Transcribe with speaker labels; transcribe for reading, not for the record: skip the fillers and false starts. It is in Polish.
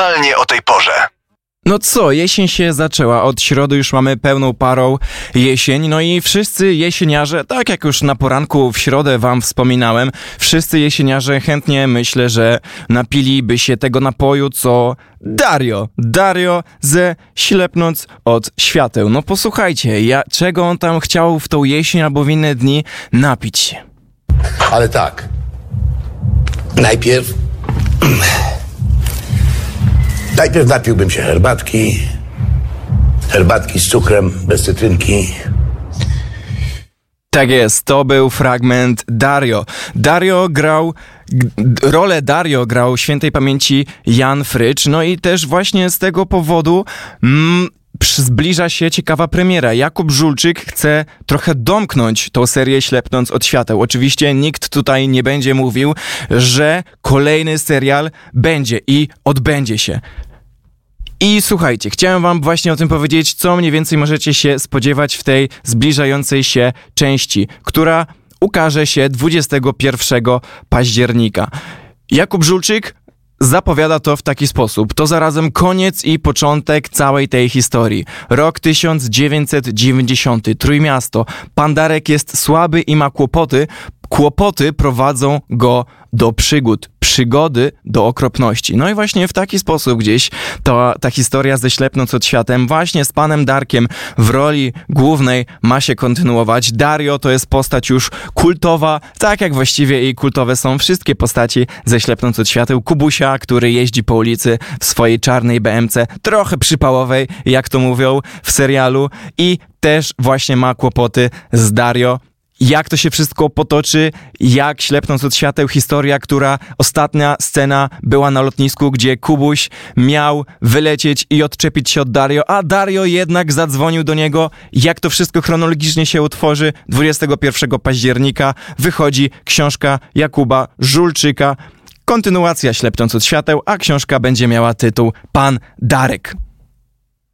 Speaker 1: normalnie o tej porze.
Speaker 2: No co, jesień się zaczęła, od środy już mamy pełną parą jesień, no i wszyscy jesieniarze, tak jak już na poranku w środę wam wspominałem, wszyscy jesieniarze chętnie myślę, że napiliby się tego napoju, co Dario ze Ślepnąc od świateł. No posłuchajcie, czego on tam chciał w tą jesień albo w inne dni napić się.
Speaker 3: Ale tak, najpierw napiłbym się herbatki z cukrem, bez cytrynki.
Speaker 2: Tak jest, to był fragment Dario. Rolę Dario grał świętej pamięci Jan Frycz, no i też właśnie z tego powodu zbliża się ciekawa premiera. Jakub Żulczyk chce trochę domknąć tą serię Ślepnąc od świateł. Oczywiście nikt tutaj nie będzie mówił, że kolejny serial będzie i odbędzie się. I słuchajcie, chciałem wam właśnie o tym powiedzieć, co mniej więcej możecie się spodziewać w tej zbliżającej się części, która ukaże się 21 października. Jakub Żulczyk zapowiada to w taki sposób. To zarazem koniec i początek całej tej historii. Rok 1990, Trójmiasto. Pan Darek jest słaby i ma kłopoty. Kłopoty prowadzą go do przygód, przygody do okropności. No i właśnie w taki sposób gdzieś ta historia ze Ślepnąc od światem właśnie z panem Darkiem w roli głównej ma się kontynuować. Dario to jest postać już kultowa, tak jak właściwie i kultowe są wszystkie postaci ze Ślepnąc od świateł. Kubusia, który jeździ po ulicy w swojej czarnej BMC, trochę przypałowej, jak to mówią w serialu, i też właśnie ma kłopoty z Dario. Jak to się wszystko potoczy, jak Ślepnąc od świateł, historia, która ostatnia scena była na lotnisku, gdzie Kubuś miał wylecieć i odczepić się od Dario, a Dario jednak zadzwonił do niego. Jak to wszystko chronologicznie się utworzy, 21 października wychodzi książka Jakuba Żulczyka, kontynuacja Ślepnąc od świateł, a książka będzie miała tytuł Pan Darek.